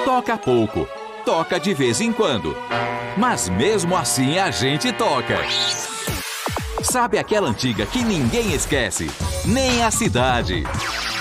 Toca pouco, toca de vez em quando. Mas mesmo assim a gente toca. Sabe aquela antiga que ninguém esquece? Nem a cidade.